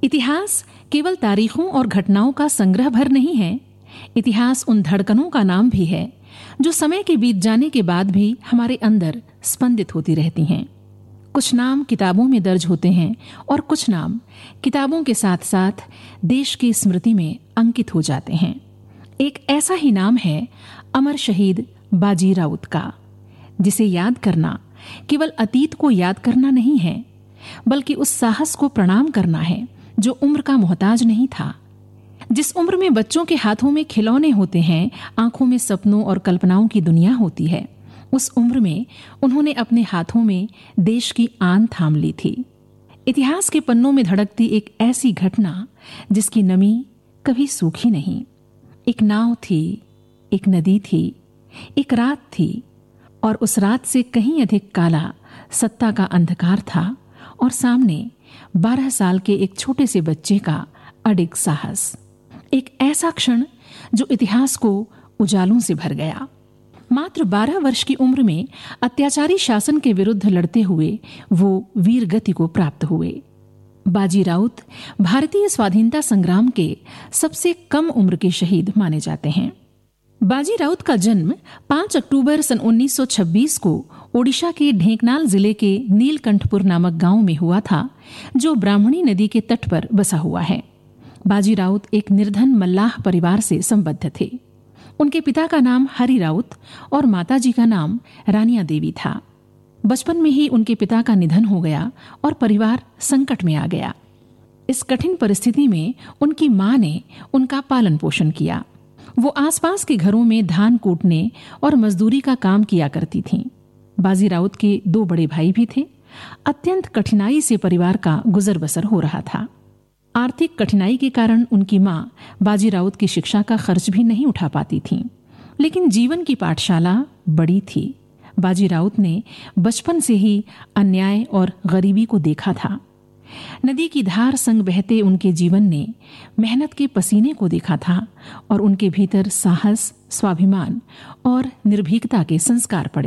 इतिहास केवल तारीखों और घटनाओं का संग्रह भर नहीं है। इतिहास उन धड़कनों का नाम भी है जो समय के बीत जाने के बाद भी हमारे अंदर स्पंदित होती रहती हैं। कुछ नाम किताबों में दर्ज होते हैं और कुछ नाम किताबों के साथ साथ देश की स्मृति में अंकित हो जाते हैं। एक ऐसा ही नाम है अमर शहीद बाजी राउत का, जिसे याद करना केवल अतीत को याद करना नहीं है, बल्कि उस साहस को प्रणाम करना है जो उम्र का मोहताज नहीं था। जिस उम्र में बच्चों के हाथों में खिलौने होते हैं, आंखों में सपनों और कल्पनाओं की दुनिया होती है, उस उम्र में उन्होंने अपने हाथों में देश की आन थाम ली थी। इतिहास के पन्नों में धड़कती एक ऐसी घटना जिसकी नमी कभी सूखी नहीं। एक नाव थी, एक नदी थी, एक रात थी, और उस रात से कहीं अधिक काला सत्ता का अंधकार था और सामने 12 साल के एक छोटे से बच्चे का अडिग साहस। एक ऐसा क्षण जो इतिहास को उजालों से भर गया। मात्र 12 वर्ष की उम्र में अत्याचारी शासन के विरुद्ध लड़ते हुए वो वीर गति को प्राप्त हुए। बाजी राउत भारतीय स्वाधीनता संग्राम के सबसे कम उम्र के शहीद माने जाते हैं। बाजी राउत का जन्म 5 अक्टूबर सन 1926 को ओडिशा के ढेंकनाल जिले के नीलकंठपुर नामक गांव में हुआ था, जो ब्राह्मणी नदी के तट पर बसा हुआ है। बाजी राउत एक निर्धन मल्लाह परिवार से संबद्ध थे। उनके पिता का नाम हरि राउत और माताजी का नाम रानिया देवी था। बचपन में ही उनके पिता का निधन हो गया और परिवार संकट में आ गया। इस कठिन परिस्थिति में उनकी मां ने उनका पालन पोषण किया। वो आसपास के घरों में धान कूटने और मजदूरी का काम किया करती थीं। बाजी राउत के 2 बड़े भाई भी थे। अत्यंत कठिनाई से परिवार का गुजर बसर हो रहा था। आर्थिक कठिनाई के कारण उनकी मां बाजी राउत की शिक्षा का खर्च भी नहीं उठा पाती थीं। लेकिन जीवन की पाठशाला बड़ी थी। बाजी राउत ने बचपन से ही अन्याय और गरीबी को देखा था। नदी की धार संग बहते उनके जीवन ने मेहनत के पसीने को देखा था और उनके भीतर साहस, स्वाभिमान और निर्भीकता के संस्कार पड़े।